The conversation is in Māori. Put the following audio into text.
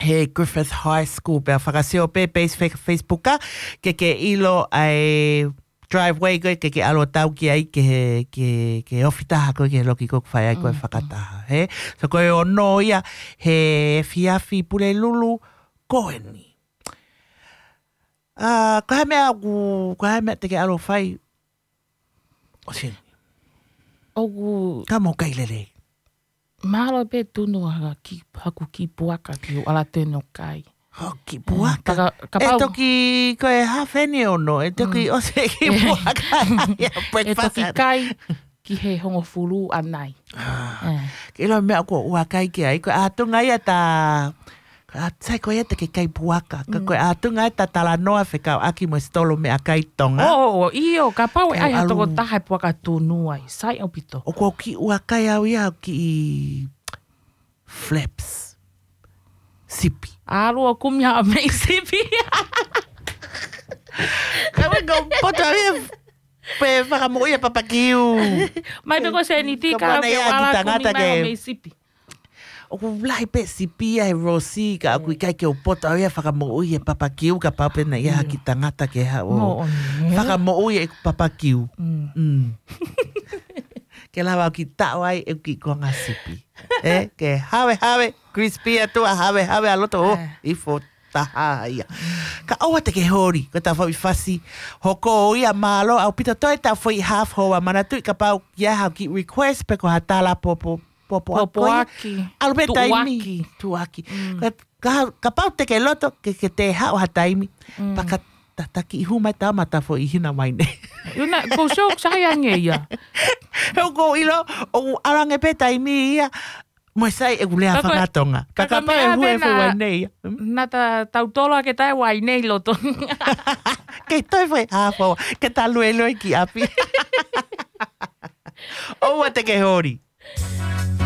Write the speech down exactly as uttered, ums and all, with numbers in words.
he Griffith High School pea whakaseo pe base Facebooka ke ke ilo ai driveway koe ke ke alo tau ki ai ke ke ke ofitaha koe ke loki koe whai ai koe whakataha he so koe o no ia he fiafi pule lulu koe ni ah koe mea ku koe mea te ke alo whai o sin o ku ka mo kai lele mahalo pe tunu haka ki haku ki puaka ki o ala tēno kai. Oh, ki puaka. Ka, ka e toki koe hawhene ono, e toki mm. o se ki puaka. E toki kai ki he hongo furu anai. Ah, eh. Ke ilo mea ko ua kai ki ai, koe atunga ia ta... Sai koe ia te ke kai puaka. Mm. Koe atunga ia ta tala noa whekau aki mo stolo mea kai tonga. Oh, iyo, ka pau e ai atoko tahai puaka tūnu ai. Sai au pito. O ko ki ua kai au ia ki flaps. Sipi. Arua kumia a mei sipi. Kawe ko poto ia pe whakamu ia papakiu. Mai peko se ni tika ke ala kumia a mei sipi. O ko lai pe sipi ai rosi ka aku kai ke o poto ia whakamu ia papakiu ka paupe na ia ki tangata ke ha o. Whakamu ia e papakiu. Mm. Ke lawa ki tau ai e ki konga sipi. Eh, ke hawe hawe crispy atua hawe hawe aloto o i fo taha ia. Ka aua te ke hori, ko ta fai fasi hoko ia malo au pita toi ta foi half hoa mana tu ka pau ia ha ki request pe ko hatala popo popo popo aki. Albe taimi tuaki. Ka ka pau te ke loto ke ke te ha o hataimi. Paka tataki i huma ta mata fo i hina mai ne. Yuna ko so sai ange ia. Heu ko ilo o arange pe taimi ia. Mo sai e gulea whakatonga. Kakapa e hue fu wainei. Na ta tautola ke tai wainei loto. Ke toi fai hafo. Ke ta lue lue ki api. O wa te ke hori.